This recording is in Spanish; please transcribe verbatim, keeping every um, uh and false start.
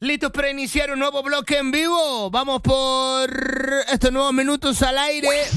¿Listos para iniciar un nuevo bloque en vivo? Vamos por estos nuevos minutos al aire.